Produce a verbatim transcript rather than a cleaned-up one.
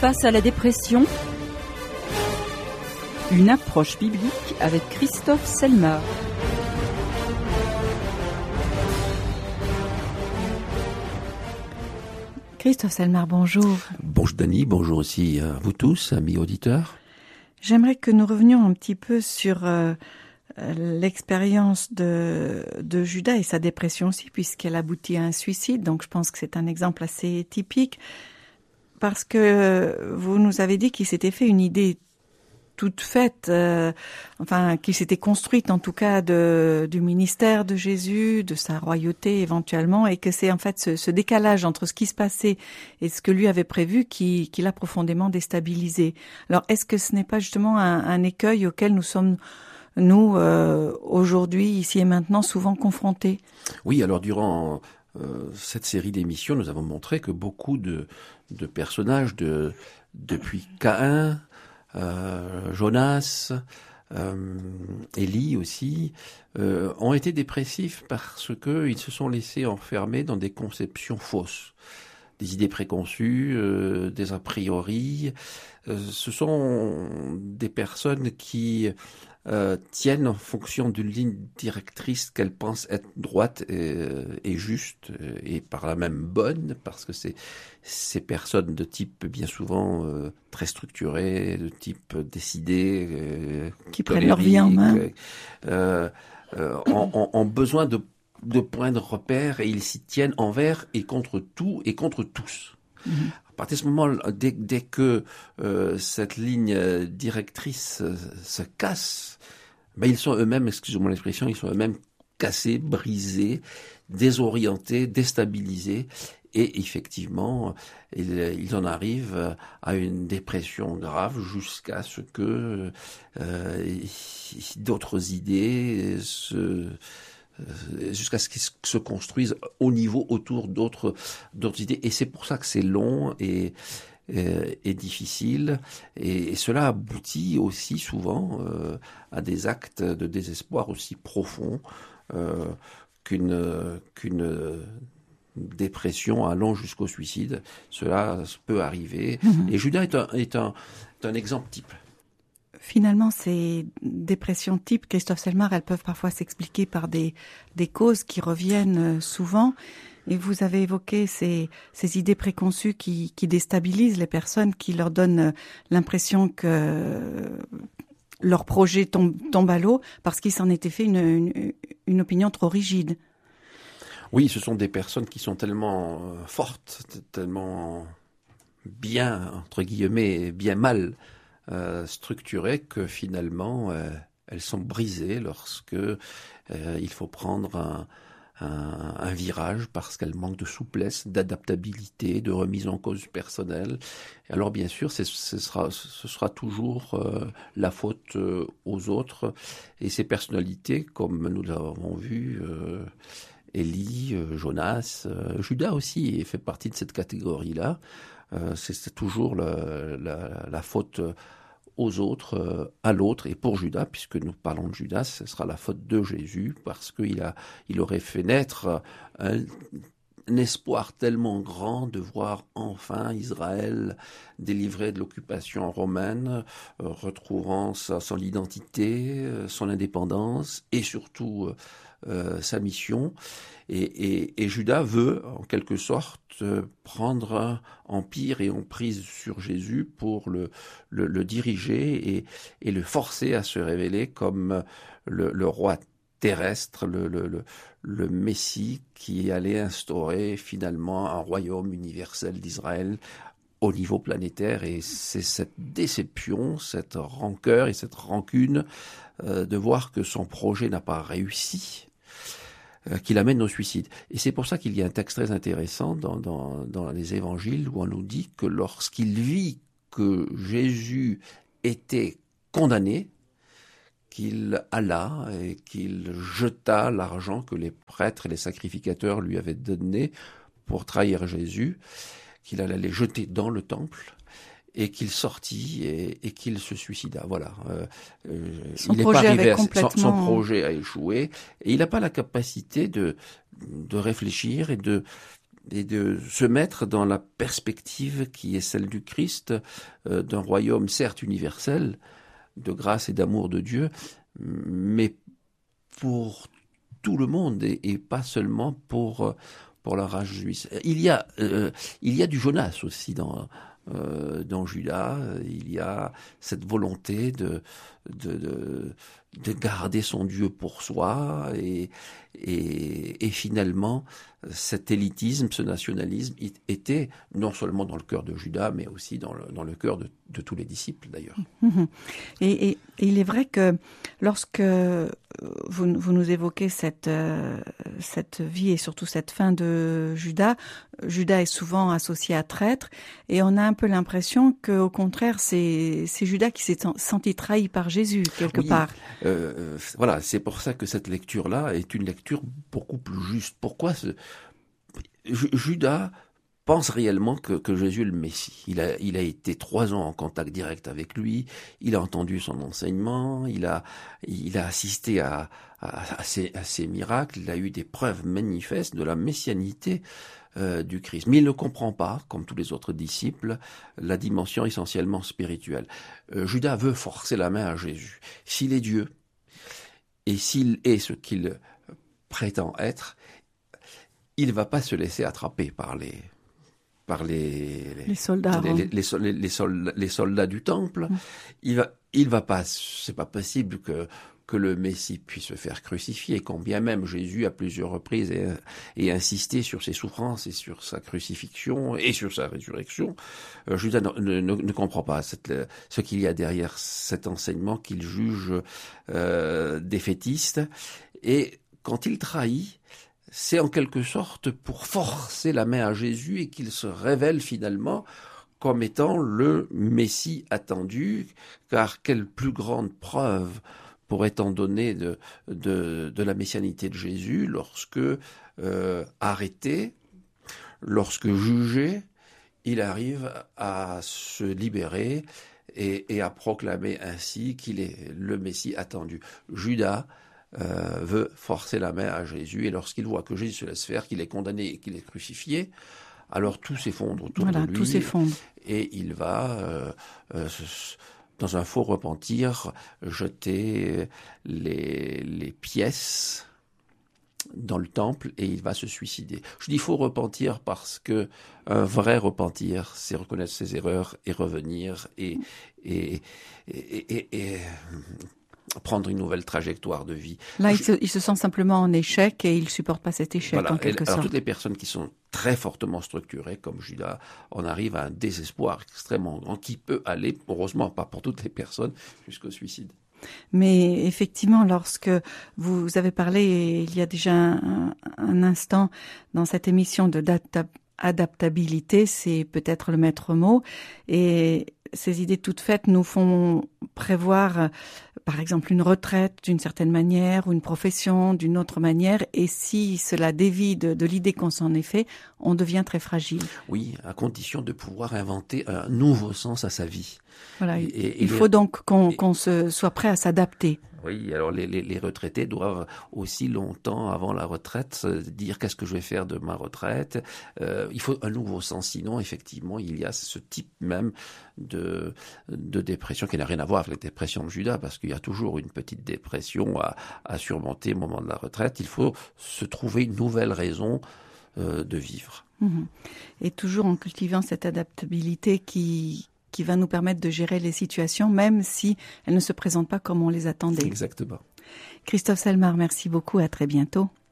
Face à la dépression, une approche biblique avec Christophe Selmar. Christophe Selmar, bonjour. Bonjour Dany, bonjour aussi à vous tous, amis auditeurs. J'aimerais que nous revenions un petit peu sur euh, l'expérience de, de Judas et sa dépression aussi, puisqu'elle aboutit à un suicide. Donc je pense que c'est un exemple assez typique, parce que vous nous avez dit qu'il s'était fait une idée toute faite, euh, enfin qu'il s'était construite en tout cas de, du ministère de Jésus, de sa royauté éventuellement, et que c'est en fait ce, ce décalage entre ce qui se passait et ce que lui avait prévu qui, qui l'a profondément déstabilisé. Alors est-ce que ce n'est pas justement un, un écueil auquel nous sommes, nous, euh, aujourd'hui, ici et maintenant, souvent confrontés? Oui, alors durant euh, cette série d'émissions, nous avons montré que beaucoup de, de personnages, de, depuis Caïn, Euh, Jonas, euh, Élie aussi, euh, ont été dépressifs parce qu'ils se sont laissés enfermer dans des conceptions fausses, des idées préconçues, euh, des a priori. Euh, ce sont des personnes qui euh, tiennent en fonction d'une ligne directrice qu'elles pensent être droite et, et juste, et par là même bonne, parce que c'est ces personnes de type bien souvent euh, très structuré, de type décidé, euh, qui prennent leur vie en main, euh, euh, ont, ont, ont besoin de, de points de repère, et ils s'y tiennent envers et contre tout et contre tous. Mmh. À partir de ce moment, dès, dès que euh, cette ligne directrice euh, se casse, ben ils sont eux-mêmes, excusez-moi l'expression, ils sont eux-mêmes cassés, brisés, désorientés, déstabilisés. Et effectivement, ils, ils en arrivent à une dépression grave jusqu'à ce que euh, d'autres idées se, jusqu'à ce qu'ils se construisent au niveau autour d'autres d'autres idées. Et c'est pour ça que c'est long et et, et difficile. Et, et cela aboutit aussi souvent euh, à des actes de désespoir aussi profonds euh, qu'une qu'une dépression allant jusqu'au suicide. Cela peut arriver. Mmh. Et Judas est un, est, un, est un exemple type. Finalement, ces dépressions type, Christophe Selmar, elles peuvent parfois s'expliquer par des, des causes qui reviennent souvent. Et vous avez évoqué ces, ces idées préconçues qui, qui déstabilisent les personnes, qui leur donnent l'impression que leur projet tombe, tombe à l'eau parce qu'il s'en était fait une, une, une opinion trop rigide. Oui, ce sont des personnes qui sont tellement euh, fortes, tellement bien, entre guillemets, bien mal euh, structurées que finalement, euh, elles sont brisées lorsque euh, il faut prendre un, un, un virage parce qu'elles manquent de souplesse, d'adaptabilité, de remise en cause personnelle. Et alors bien sûr, c'est, ce, sera, ce sera toujours euh, la faute euh, aux autres. Et ces personnalités, comme nous l'avons vu, euh, Élie, euh, Jonas, euh, Judas aussi fait partie de cette catégorie-là. Euh, c'est, c'est toujours la, la, la faute aux autres, euh, à l'autre, et pour Judas, puisque nous parlons de Judas, ce sera la faute de Jésus, parce qu'il a, il aurait fait naître un, un espoir tellement grand de voir enfin Israël délivré de l'occupation romaine, euh, retrouvant sa, son identité, euh, son indépendance, et surtout euh, Euh, sa mission, et, et, et Judas veut en quelque sorte euh, prendre empire et emprise sur Jésus pour le, le, le diriger et, et le forcer à se révéler comme le, le roi terrestre, le, le, le, le Messie qui allait instaurer finalement un royaume universel d'Israël au niveau planétaire. Et c'est cette déception, cette rancœur et cette rancune euh, de voir que son projet n'a pas réussi qui l'amène au suicide. Et c'est pour ça qu'il y a un texte très intéressant dans, dans, dans les évangiles où on nous dit que lorsqu'il vit que Jésus était condamné, qu'il alla et qu'il jeta l'argent que les prêtres et les sacrificateurs lui avaient donné pour trahir Jésus, qu'il allait les jeter dans le temple, et qu'il sortit et, et qu'il se suicida. Voilà. Euh, son il n'est pas arrivé à, complètement... son, son projet a échoué et il n'a pas la capacité de de réfléchir et de et de se mettre dans la perspective qui est celle du Christ, euh, d'un royaume certes universel, de grâce et d'amour de Dieu, mais pour tout le monde et, et pas seulement pour pour la race juive. Il y a euh, il y a du Jonas aussi dans euh, dans Judas. Il y a cette volonté de de de, de garder son Dieu pour soi et et, et finalement cet élitisme, ce nationalisme était non seulement dans le cœur de Judas, mais aussi dans le, dans le cœur de, de tous les disciples d'ailleurs. Et, et, et il est vrai que lorsque vous, vous nous évoquez cette, euh, cette vie et surtout cette fin de Judas, Judas est souvent associé à traître et on a un peu l'impression qu'au contraire c'est, c'est Judas qui s'est senti trahi par Jésus quelque oui, part. Euh, voilà, c'est pour ça que cette lecture-là est une lecture beaucoup plus juste. Pourquoi ce... Judas pense réellement que, que Jésus est le Messie. Il a, il a été trois ans en contact direct avec lui, il a entendu son enseignement, il a, il a assisté à, à, à, ses, à ses miracles, il a eu des preuves manifestes de la messianité euh, du Christ. Mais il ne comprend pas, comme tous les autres disciples, la dimension essentiellement spirituelle. Euh, Judas veut forcer la main à Jésus. S'il est Dieu, et s'il est ce qu'il prétend être, il va pas se laisser attraper par les par les les soldats les, les, les, les, les, soldats, les soldats du temple. Mmh. Il va il va pas c'est pas possible que que le Messie puisse se faire crucifier, quand bien même Jésus à plusieurs reprises et, et insisté sur ses souffrances et sur sa crucifixion et sur sa résurrection. Euh, Judas ne, ne, ne comprend pas cette, ce qu'il y a derrière cet enseignement qu'il juge euh, défaitiste. Et quand il trahit, c'est en quelque sorte pour forcer la main à Jésus et qu'il se révèle finalement comme étant le Messie attendu, car quelle plus grande preuve pourrait-on donner de, de, de la messianité de Jésus lorsque, euh, arrêté, lorsque jugé, il arrive à se libérer et, et à proclamer ainsi qu'il est le Messie attendu. Judas euh, veut forcer la main à Jésus et lorsqu'il voit que Jésus se laisse faire, qu'il est condamné et qu'il est crucifié, alors tout s'effondre autour voilà, de lui. Tout s'effondre. Et il va... Euh, euh, dans un faux repentir, jeter les, les pièces dans le temple et il va se suicider. Je dis faux repentir parce que un vrai repentir, c'est reconnaître ses erreurs et revenir et, et, et, et, et prendre une nouvelle trajectoire de vie. Là, Je... il, se, il se sent simplement en échec et il supporte pas cet échec voilà. en quelque et, sorte. Alors toutes les personnes qui sont très fortement structurées, comme Judas, on arrive à un désespoir extrêmement grand qui peut aller, heureusement pas pour toutes les personnes, jusqu'au suicide. Mais effectivement, lorsque vous avez parlé il y a déjà un, un instant dans cette émission de data, adaptabilité, c'est peut-être le maître mot, et ces idées toutes faites nous font prévoir, par exemple, une retraite d'une certaine manière ou une profession d'une autre manière, et si cela dévie de, de l'idée qu'on s'en est fait, on devient très fragile. Oui, à condition de pouvoir inventer un nouveau sens à sa vie. Voilà, et, et, il et faut les... donc qu'on, et... qu'on se soit prêt à s'adapter. Oui, alors les, les, les retraités doivent aussi longtemps avant la retraite se dire qu'est-ce que je vais faire de ma retraite. Euh, il faut un nouveau sens, sinon effectivement il y a ce type même de, de dépression qui n'a rien à voir avec la dépression de Judas, parce qu'il y a toujours une petite dépression à, à surmonter au moment de la retraite. Il faut se trouver une nouvelle raison euh, de vivre. Mmh. Et toujours en cultivant cette adaptabilité qui... qui va nous permettre de gérer les situations, même si elles ne se présentent pas comme on les attendait. Exactement. Christophe Selmar, merci beaucoup, à très bientôt.